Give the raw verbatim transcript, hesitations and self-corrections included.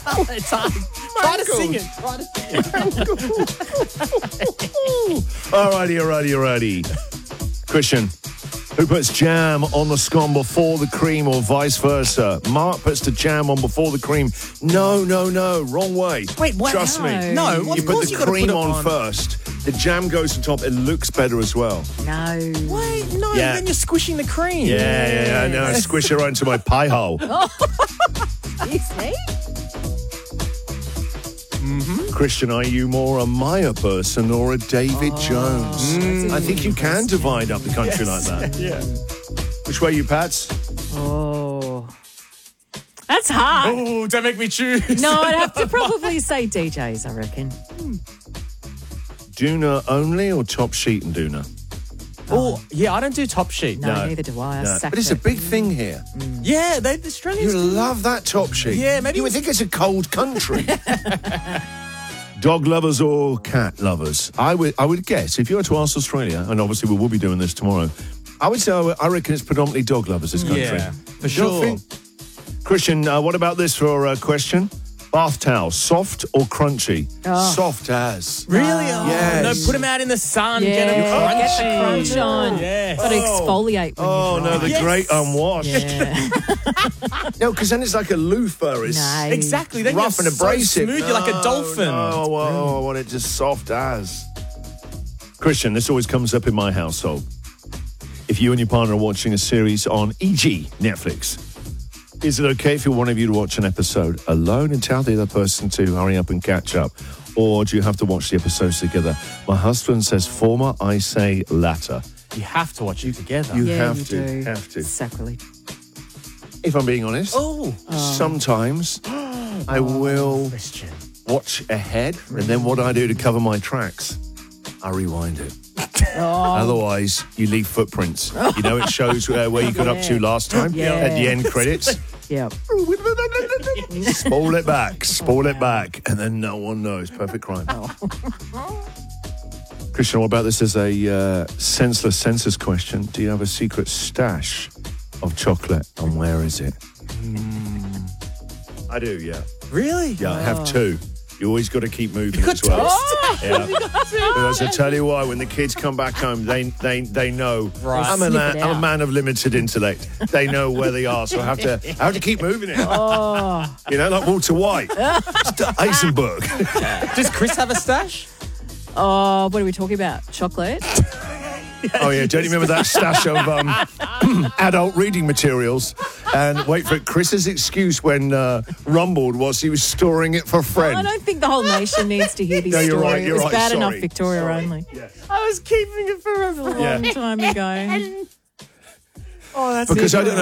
It's hard. Try to sing it. Try to sing it. Alrighty, alrighty, alrighty. Christian, who puts jam on the scone before the cream or vice versa? Mark puts the jam on before the cream. No, no, no. Wrong way. Wait, what? Trust me. No, well, you of put course the you gotta cream put it on, on first. The jam goes on top. It looks better as well. No. Wait, no, Yeah. then you're squishing the cream. Yeah, yeah, yeah. I know. Squish it right into my pie hole. Excuse me? Christian, are you more a Maya person or a David Jones? that's a I think you can divide up the country like that. Yeah. Which way are you, Pats? Oh. That's hard. Oh, don't make me choose. No, I'd have to probably say D Js, I reckon. Doona only or top sheet and Doona? Oh, yeah, I don't do top sheet. No, No. neither do I. I No. sack But it's a it. big thing here. Yeah, they, the Australians. You love that top sheet. Yeah, maybe You would think it's a cold country. Dog lovers or cat lovers? I would I would guess, if you were to ask Australia, and obviously we will be doing this tomorrow, I would say I, I reckon it's predominantly dog lovers, this country. Yeah, for You don't sure. think? Christian, uh, what about this for a question? Bath towel, soft or crunchy? Oh. Soft as. Really? Oh, Yes. No, put them out in the sun. Yeah, Get them crunchy. get the crunch on. Yes. Got to exfoliate when Oh, you no, dry. the Yes. great unwashed. Yeah. No, because then it's like a loofah. It's No. Exactly. Then rough you're and so abrasive. smooth, you're like a No, dolphin. No, oh, oh, I want it just soft as. Christian, this always comes up in my household. If you and your partner are watching a series on E G Netflix, is it okay for one of you to watch an episode alone and tell the other person to hurry up and catch up? Or do you have to watch the episodes together? My husband says former, I say latter. You have to watch it together. You Yeah, have you to, do. have to. Sacrilege. If I'm being honest, oh, sometimes I will Christian. watch ahead, and then what I do to cover my tracks, I rewind it. Otherwise, you leave footprints. You know, it shows uh, where you got up to last time Yeah. at the end credits. Yep. Spoil it back, spoil it back, and then no one knows. Perfect crime. Christian, what about this as a uh, senseless census question? Do you have a secret stash of chocolate, and where is it? I do, yeah. Really? Yeah, I have two. You always got to keep moving You as could well. toast. Yeah. Because I tell you why, when the kids come back home, they they they know Right. I'm a Sniff man, it I'm a out. man of limited intellect. They know where they are, so I have to I have to keep moving it. Oh. You know, like Walter White, Eisenberg. Does Chris have a stash? Oh, what are we talking about? Chocolate? Oh yeah, don't you remember that stash of um, adult reading materials? And wait for it. Chris's excuse when uh, rumbled was he was storing it for a friend. I don't think the whole nation needs to hear this No, you're story. right, you're it was right, bad sorry. enough Victoria Sorry. only. Yes. I was keeping it for a long Yeah. time ago. Oh, that's Because I don't know.